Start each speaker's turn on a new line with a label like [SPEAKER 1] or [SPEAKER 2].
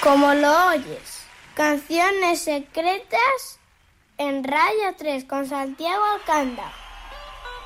[SPEAKER 1] Como lo oyes. Canciones secretas en Radio 3 con Santiago Alcanda.